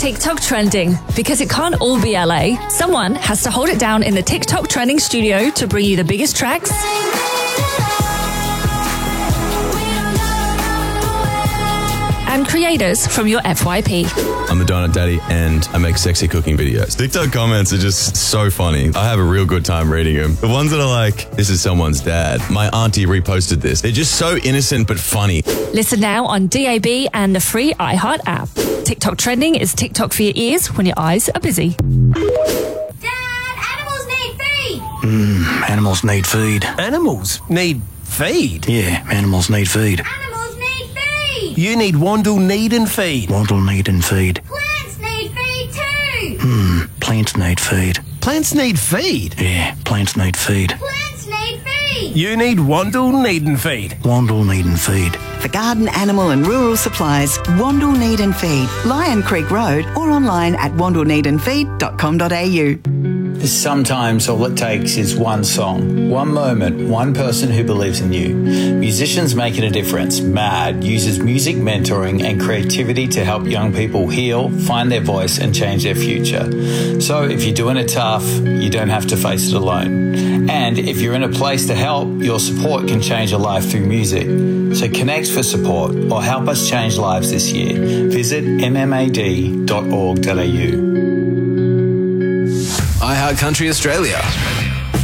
TikTok trending. Because it can't all be LA, someone has to hold it down in the TikTok trending studio to bring you the biggest tracks and creators from your FYP. I'm the Donut Daddy and I make sexy cooking videos. TikTok comments are just so funny. I have a real good time reading them. The ones that are like, this is someone's dad. My auntie reposted this. They're just so innocent but funny. Listen now on DAB and the free iHeart app. TikTok trending is TikTok for your ears when your eyes are busy. Dad, animals need feed. Animals need feed. Animals need feed? Yeah, animals need feed. Animals need feed. You need Wandle Need and Feed. Wandle need and feed. Plants need feed too. Plants need feed. Plants need feed? Yeah, plants need feed. Plants need feed. You need Wandle Need and Feed. Wandle need and feed. For garden, animal and rural supplies, Wandle Need and Feed, Lion Creek Road, or online at wandleneedandfeed.com.au. Sometimes all it takes is one song, one moment, one person who believes in you. Musicians Making a Difference, MAD, uses music mentoring and creativity to help young people heal, find their voice and change their future. So if you're doing it tough, you don't have to face it alone. And if you're in a place to help, your support can change a life through music. So connect for support or help us change lives this year. Visit mmad.org.au. iHeart Country Australia.